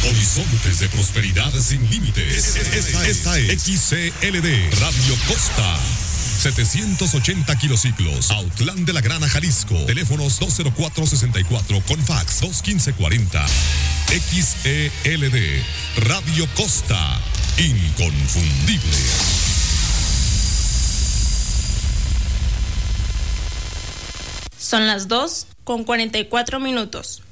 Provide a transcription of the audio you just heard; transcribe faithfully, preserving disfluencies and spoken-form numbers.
Horizontes de prosperidad sin límites. Esta, esta es X C L D Radio Costa. setecientos ochenta kilociclos, Autlán de la Grana, Jalisco. Teléfonos dos cero cuatro sesenta y cuatro con fax dos quince cuarenta. X E L D Radio Costa. Inconfundible. Son las dos con cuarenta y cuatro minutos.